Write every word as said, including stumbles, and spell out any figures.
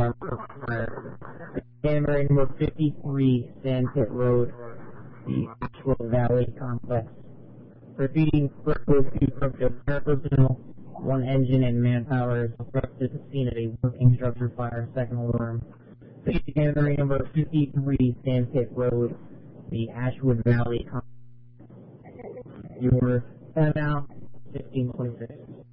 Fire. January number fifty-three, Sandpit Road, the Asheville Valley Complex. Proceeding further to Brookfield Fire personnel, one engine and manpower is rushed to the scene of a working structure fire, second alarm. January number fifty-three, Sandpit Road, the Ashwood Valley Complex. Your timeout, fifteen twenty-six.